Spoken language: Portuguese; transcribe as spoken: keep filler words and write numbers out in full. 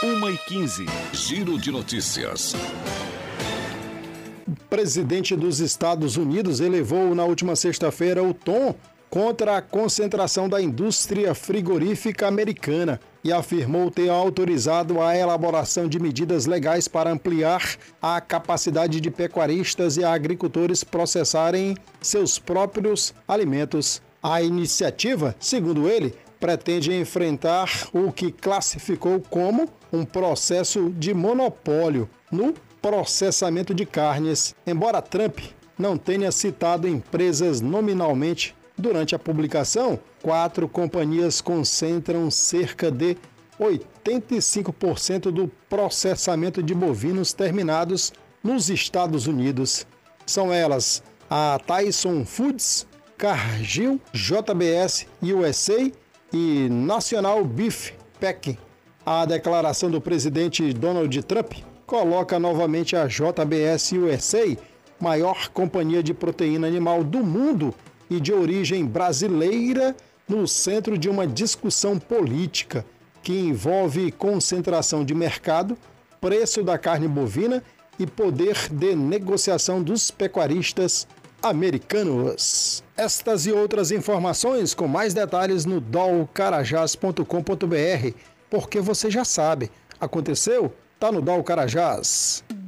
uma e quinze. Giro de notícias. O presidente dos Estados Unidos elevou na última sexta-feira o tom contra a concentração da indústria frigorífica americana e afirmou ter autorizado a elaboração de medidas legais para ampliar a capacidade de pecuaristas e agricultores processarem seus próprios alimentos. A iniciativa, segundo ele, pretende enfrentar o que classificou como um processo de monopólio no processamento de carnes, embora Trump não tenha citado empresas nominalmente. Durante a publicação, quatro companhias concentram cerca de oitenta e cinco por cento do processamento de bovinos terminados nos Estados Unidos. São elas a Tyson Foods, Cargill, J B S U S A e National Beef Packing. A declaração do presidente Donald Trump coloca novamente a J B S U S A, maior companhia de proteína animal do mundo e de origem brasileira, no centro de uma discussão política que envolve concentração de mercado, preço da carne bovina e poder de negociação dos pecuaristas americanos. Estas e outras informações com mais detalhes no d o l carajás ponto com ponto b r, porque você já sabe, aconteceu? Tá no D O L Carajás.